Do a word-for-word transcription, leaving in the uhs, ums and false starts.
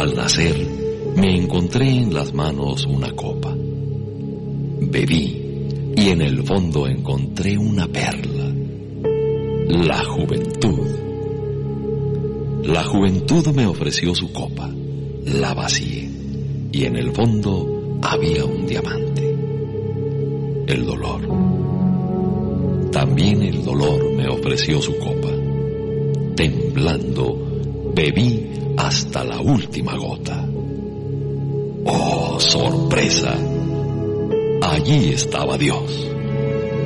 Al nacer, me encontré en las manos una copa. Bebí y en el fondo encontré una perla, la juventud. La juventud me ofreció su copa, la vacié y en el fondo había un diamante. El dolor. También el dolor me ofreció su copa. Temblando, bebí hasta la última gota. ¡Oh, sorpresa! Allí estaba Dios.